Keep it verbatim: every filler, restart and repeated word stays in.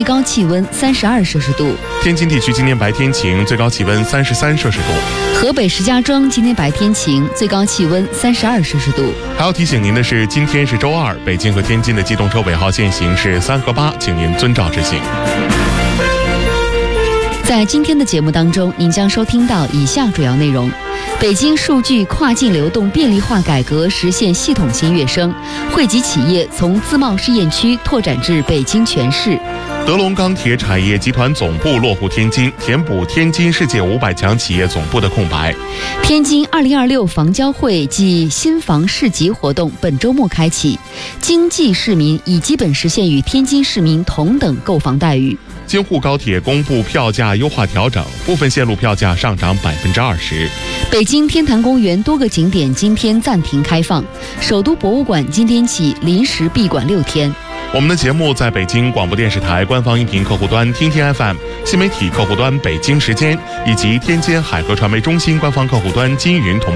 最高气温三十二摄氏度。 天津地区今天白天晴，最高气温三十三摄氏度。 河北石家庄今天白天晴，最高气温三十二摄氏度。 还要提醒您的是，今天是周二，北京和天津的机动车尾号限行是三和八，请您遵照执行。 在今天的节目当中，您将收听到以下主要内容：北京数据跨境流动便利化改革实现系统性跃升，惠及企业从自贸试验区拓展至北京全市。 德龙钢铁产业集团总部落户天津，填补天津世界五百强企业总部的空白。 天津二零二六房交会暨新房市集活动本周末开启，京冀市民已基本实现与天津市民同等购房待遇。 京沪高铁公布票价优化调整，部分线路票价上涨百分之二十。 北京天坛公园多个景点今天暂停开放，首都博物馆今天起临时闭馆六天。 我们的节目在北京广播电视台官方音频客户端听听 F M、 新媒体客户端北京时间以及天津海河传媒中心官方客户端金云同